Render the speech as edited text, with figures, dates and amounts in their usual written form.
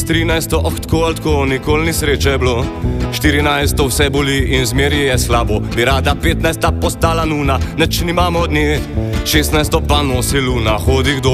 S 13 tako nikoli ni sreče bilo. 14 vse boli in zmeri je slabo. Bi rada 15 postala nuna, neč nimamo dne. 16 pa nosi luna, hodi kdo